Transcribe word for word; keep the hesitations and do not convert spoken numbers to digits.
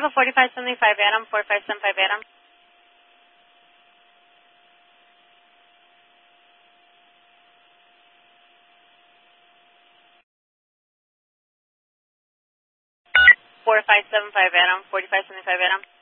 have a forty-five seventy-five Adam, forty-five seventy-five Adam. forty-five seventy-five Adam, forty-five seventy-five Adam.